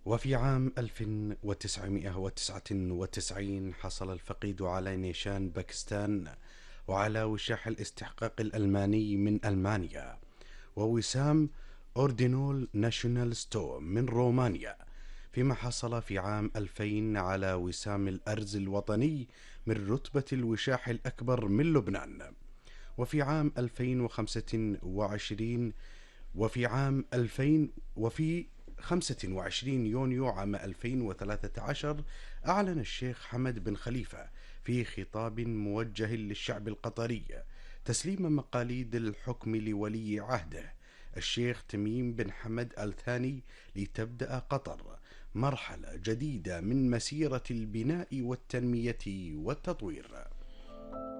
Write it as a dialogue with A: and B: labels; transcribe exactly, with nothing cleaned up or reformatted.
A: وفي عام ألف وتسعمائة وتسعة وتسعين حصل الفقيد على نيشان باكستان وعلى وشاح الاستحقاق الألماني من ألمانيا، ووسام أوردينول ناشونال ستو من رومانيا، فيما حصل في عام ألفين على وسام الأرز الوطني من رتبة الوشاح الأكبر من لبنان. وفي عام ألفين وخمسة وعشرين وفي عام ألفين وفي خمسة وعشرين يونيو عام ألفين وثلاثة عشر أعلن الشيخ حمد بن خليفة في خطاب موجه للشعب القطري تسليم مقاليد الحكم لولي عهده الشيخ تميم بن حمد آل ثاني، لتبدأ قطر مرحلة جديدة من مسيرة البناء والتنمية والتطوير.